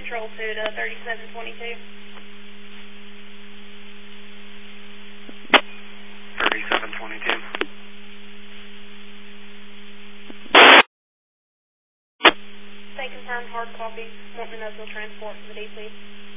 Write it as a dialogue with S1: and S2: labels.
S1: Control 2 to 3722.
S2: 3722.
S1: Stay confirmed, hard copy. Want to know if you'll transport to the DC.